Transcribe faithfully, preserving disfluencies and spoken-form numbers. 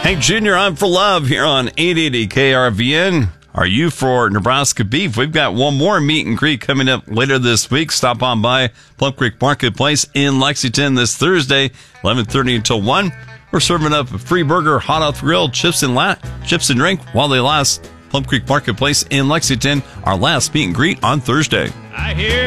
Hank Junior, I'm for love here on eight eighty K R V N. Are you for Nebraska beef? We've got one more meet and greet coming up later this week. Stop on by Plum Creek Marketplace in Lexington this Thursday, eleven thirty until one. We're serving up a free burger, hot off the grill, chips and la- chips and drink while they last. Plum Creek Marketplace in Lexington, our last meet and greet on Thursday. I hear